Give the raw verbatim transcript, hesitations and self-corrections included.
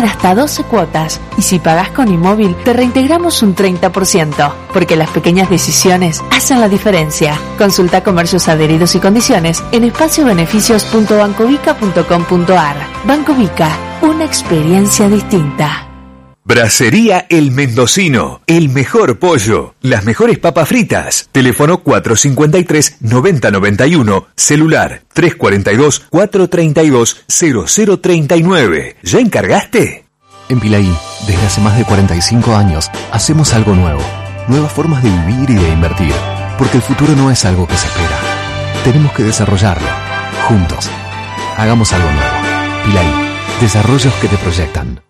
en hasta doce cuotas. Y si pagás con Inmóvil, te reintegramos un treinta por ciento. Porque las pequeñas decisiones hacen la diferencia. Consulta comercios adheridos y condiciones en espacio beneficios punto bancovica punto com punto ar. Banco Vica, una experiencia distinta. Bracería El Mendocino, el mejor pollo, las mejores papas fritas. Teléfono cuatro cinco tres, nueve cero nueve uno, celular tres cuatro dos, cuatro tres dos, cero cero tres nueve. ¿Ya encargaste? En Pilaí, desde hace más de cuarenta y cinco años, hacemos algo nuevo. Nuevas formas de vivir y de invertir. Porque el futuro no es algo que se espera. Tenemos que desarrollarlo. Juntos. Hagamos algo nuevo. Pilaí, desarrollos que te proyectan.